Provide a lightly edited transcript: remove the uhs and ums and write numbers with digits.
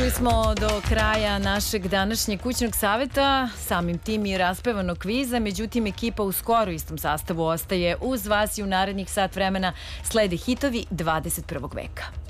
Stigli smo do kraja našeg današnjeg kućnog saveta, samim tim i raspevanog kviza, međutim ekipa u skoro istom sastavu ostaje uz vas i u narednih sat vremena slede hitovi 21. veka.